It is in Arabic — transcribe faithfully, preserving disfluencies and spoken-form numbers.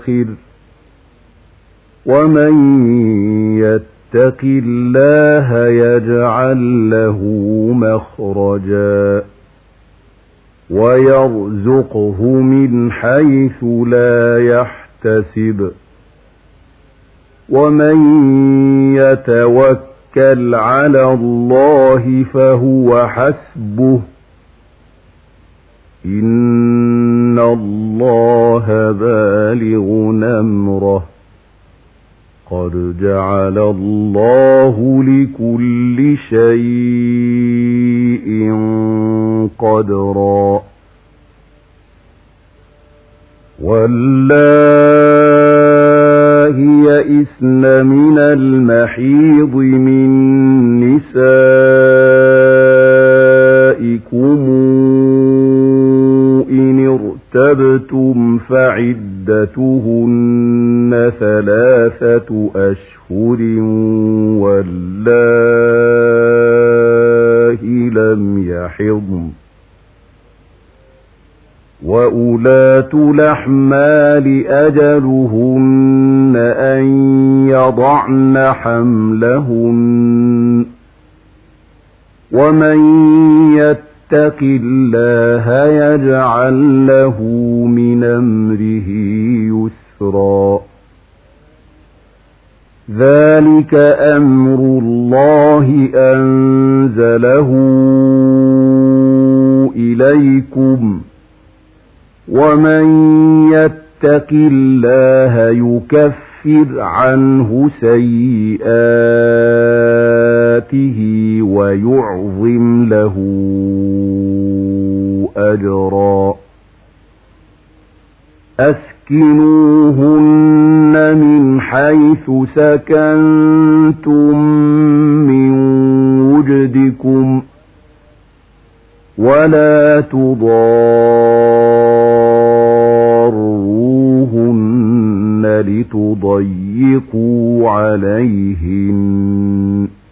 الآخر ومن يتق الله يجعل له مخرجا ويرزقه من حيث لا يحتسب ومن يتوكل على الله فهو حسبه إن الله بالغ أمره قد جعل الله لكل شيء قدرا واللائي يئسن من المحيض من نسائكم إن ارتبتم فعدتهن ثلاثة أشهر واللائي لم يحضن وأولاة الأحمال أجلهن أن يضعن حملهن ومن يتق الله يجعل له من أمره يسرا ذلك أمر الله أنزله إليكم ومن يتق الله يكفر عنه سيئاته ويعظم له أجرا أسكنوهن من حيث سكنتم من وجدكم ولا تضاروهن لتضيقوا عليهن